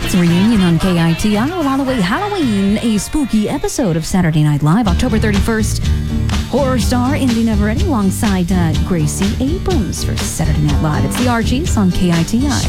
It's a reunion on KITI along the way Halloween, a spooky episode of Saturday Night Live, October 31st. Horror star Indy Neveretti alongside Gracie Abrams for Saturday Night Live. It's the Archies on KITI.